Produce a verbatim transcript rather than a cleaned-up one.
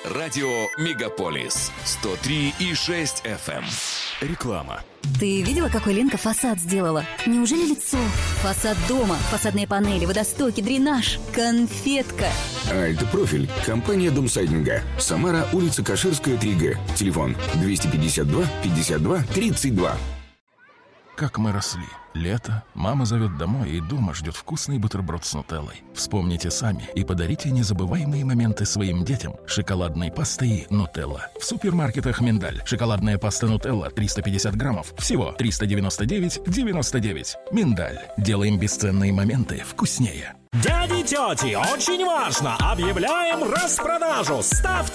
Радио «Мегаполис» сто три и шесть эф эм. Реклама. Ты видела, какой Ленка фасад сделала? Неужели лицо? Фасад дома, фасадные панели, водостоки, дренаж, конфетка. Альт-профиль. Компания Домсайдинга. Самара, улица Каширская, три Г. Телефон двести пятьдесят два пятьдесят два тридцать два. Как мы росли. Лето, мама зовет домой, и дома ждет вкусный бутерброд с нутеллой. Вспомните сами и подарите незабываемые моменты своим детям шоколадной пастой нутелла. В супермаркетах «Миндаль». Шоколадная паста нутелла триста пятьдесят граммов. Всего триста девяносто девять девяносто девять. «Миндаль». Делаем бесценные моменты вкуснее. Дяди, тети, очень важно! Объявляем распродажу! Ставьте